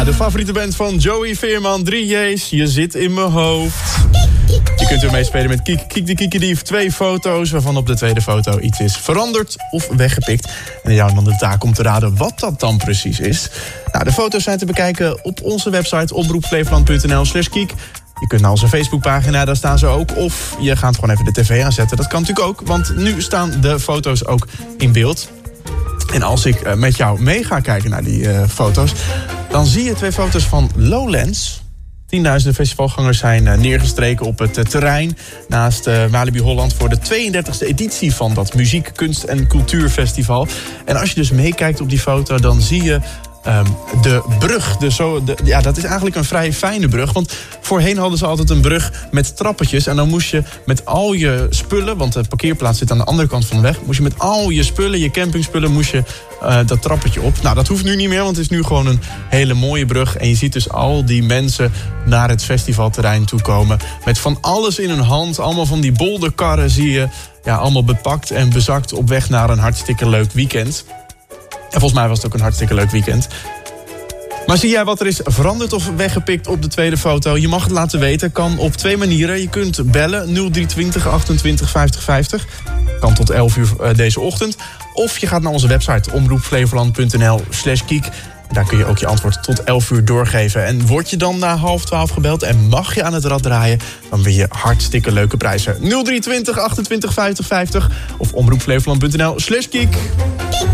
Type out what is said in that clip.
De favoriete band van Joey Veerman, 3J's, Je zit in mijn hoofd. Je kunt weer meespelen met Kiek de Kiekendief. 2 foto's, waarvan op de tweede foto iets is veranderd of weggepikt. En jou dan de taak om te raden wat dat dan precies is. Nou, de foto's zijn te bekijken op onze website omroepflevoland.nl/kiek. Je kunt naar onze Facebookpagina, daar staan ze ook. Of je gaat gewoon even de tv aanzetten. Dat kan natuurlijk ook, want nu staan de foto's ook in beeld. En als ik met jou mee ga kijken naar die foto's, dan zie je 2 foto's van Lowlands. 10.000 festivalgangers zijn neergestreken op het terrein naast Walibi Holland voor de 32e editie van dat muziek, kunst en cultuurfestival. En als je dus meekijkt op die foto, dan zie je de brug. Dat is eigenlijk een vrij fijne brug. Want voorheen hadden ze altijd een brug met trappetjes. En dan moest je met al je spullen, want de parkeerplaats zit aan de andere kant van de weg, moest je met al je spullen, je campingspullen, moest je dat trappetje op. Nou, dat hoeft nu niet meer, want het is nu gewoon een hele mooie brug. En je ziet dus al die mensen naar het festivalterrein toe komen. Met van alles in hun hand. Allemaal van die bolderkarren zie je. Ja, allemaal bepakt en bezakt op weg naar een hartstikke leuk weekend. En volgens mij was het ook een hartstikke leuk weekend. Maar zie jij wat er is veranderd of weggepikt op de tweede foto? Je mag het laten weten. Kan op 2 manieren. Je kunt bellen 0320 28 50 50. Kan tot 11 uur deze ochtend. Of je gaat naar onze website omroepflevoland.nl/kiek. Daar kun je ook je antwoord tot 11 uur doorgeven. En word je dan na 11:30 gebeld en mag je aan het rad draaien, dan win je hartstikke leuke prijzen. 0320 28 50 50 of omroepflevoland.nl/kiek.